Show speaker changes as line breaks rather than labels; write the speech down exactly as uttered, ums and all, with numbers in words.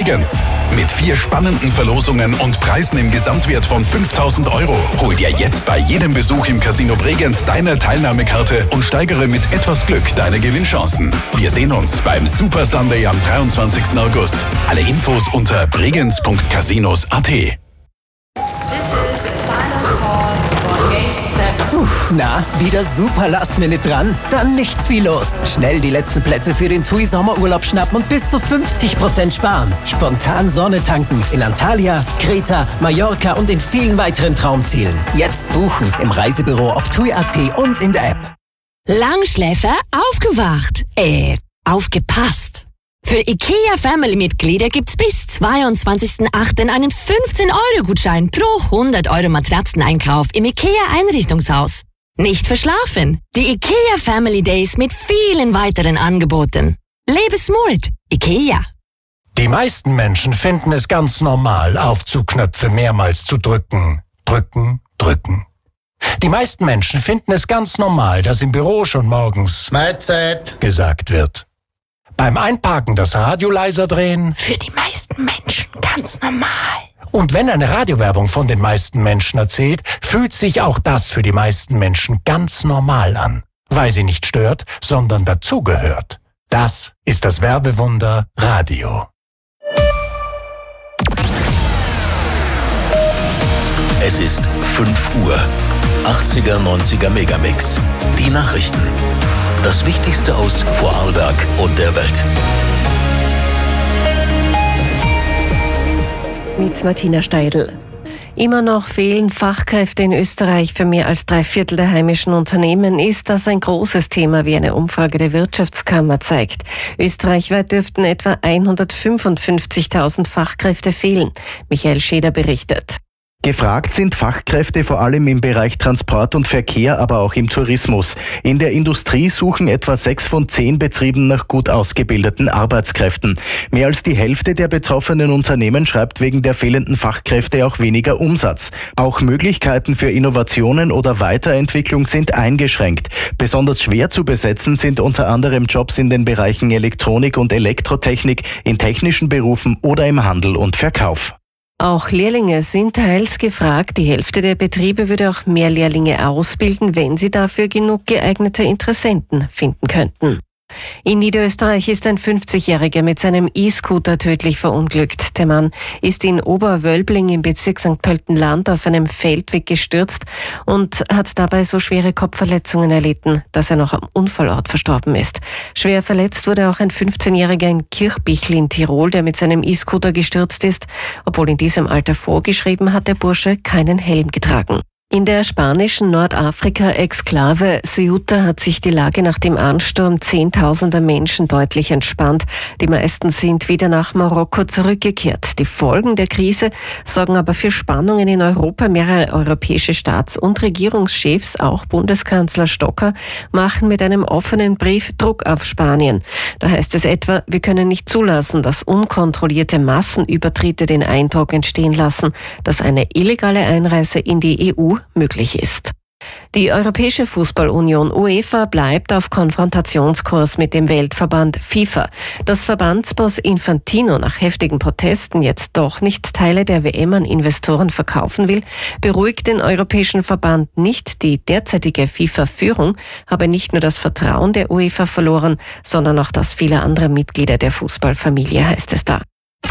Bregenz. Mit vier spannenden Verlosungen und Preisen im Gesamtwert von fünftausend Euro. Hol dir jetzt bei jedem Besuch im Casino Bregenz deine Teilnahmekarte und steigere mit etwas Glück deine Gewinnchancen. Wir sehen uns beim Super Sunday am dreiundzwanzigsten August. Alle Infos unter bregenz punkt casinos punkt at.
Na, wieder super Last-Minute dran? Dann nichts wie los. Schnell die letzten Plätze für den TUI Sommerurlaub schnappen und bis zu fünfzig Prozent sparen. Spontan Sonne tanken in Antalya, Kreta, Mallorca und in vielen weiteren Traumzielen. Jetzt buchen im Reisebüro auf tui punkt at und in der App.
Langschläfer aufgewacht. Äh, aufgepasst. Für IKEA Family-Mitglieder gibt's bis zweiundzwanzigsten achten einen fünfzehn Euro Gutschein pro hundert Euro Matratzeneinkauf im IKEA Einrichtungshaus. Nicht verschlafen. Die IKEA Family Days mit vielen weiteren Angeboten. Lebe smart. IKEA.
Die meisten Menschen finden es ganz normal, Aufzugknöpfe mehrmals zu drücken. Drücken, drücken. Die meisten Menschen finden es ganz normal, dass im Büro schon morgens Mahlzeit gesagt wird. Beim Einparken das Radio leiser drehen.
Für die meisten Menschen ganz normal.
Und wenn eine Radiowerbung von den meisten Menschen erzählt, fühlt sich auch das für die meisten Menschen ganz normal an. Weil sie nicht stört, sondern dazugehört. Das ist das Werbewunder Radio.
Es ist fünf Uhr. achtziger, neunziger Megamix. Die Nachrichten. Das Wichtigste aus Vorarlberg und der Welt.
Mit Martina Steidl. Immer noch fehlen Fachkräfte in Österreich für mehr als drei Viertel der heimischen Unternehmen. Ist das ein großes Thema, wie eine Umfrage der Wirtschaftskammer zeigt? Österreichweit dürften etwa hundertfünfundfünfzigtausend Fachkräfte fehlen. Michael Scheder berichtet.
Gefragt sind Fachkräfte vor allem im Bereich Transport und Verkehr, aber auch im Tourismus. In der Industrie suchen etwa sechs von zehn Betrieben nach gut ausgebildeten Arbeitskräften. Mehr als die Hälfte der betroffenen Unternehmen schreibt wegen der fehlenden Fachkräfte auch weniger Umsatz. Auch Möglichkeiten für Innovationen oder Weiterentwicklung sind eingeschränkt. Besonders schwer zu besetzen sind unter anderem Jobs in den Bereichen Elektronik und Elektrotechnik, in technischen Berufen oder im Handel und Verkauf.
Auch Lehrlinge sind teils gefragt. Die Hälfte der Betriebe würde auch mehr Lehrlinge ausbilden, wenn sie dafür genug geeignete Interessenten finden könnten. In Niederösterreich ist ein fünfzigjähriger mit seinem E-Scooter tödlich verunglückt. Der Mann ist in Oberwölbling im Bezirk Sankt Pölten-Land auf einem Feldweg gestürzt und hat dabei so schwere Kopfverletzungen erlitten, dass er noch am Unfallort verstorben ist. Schwer verletzt wurde auch ein fünfzehnjähriger in Kirchbichl in Tirol, der mit seinem E-Scooter gestürzt ist. Obwohl in diesem Alter vorgeschrieben, hat der Bursche keinen Helm getragen. In der spanischen Nordafrika-Exklave Ceuta hat sich die Lage nach dem Ansturm zehntausender Menschen deutlich entspannt. Die meisten sind wieder nach Marokko zurückgekehrt. Die Folgen der Krise sorgen aber für Spannungen in Europa. Mehrere europäische Staats- und Regierungschefs, auch Bundeskanzler Stocker, machen mit einem offenen Brief Druck auf Spanien. Da heißt es etwa, wir können nicht zulassen, dass unkontrollierte Massenübertritte den Eindruck entstehen lassen, dass eine illegale Einreise in die E U möglich ist. Die Europäische Fußballunion UEFA bleibt auf Konfrontationskurs mit dem Weltverband FIFA. Dass Verbandsboss Infantino nach heftigen Protesten jetzt doch nicht Teile der W M an Investoren verkaufen will, beruhigt den Europäischen Verband nicht. Die derzeitige FIFA-Führung habe nicht nur das Vertrauen der UEFA verloren, sondern auch das vieler anderer Mitglieder der Fußballfamilie, heißt es da.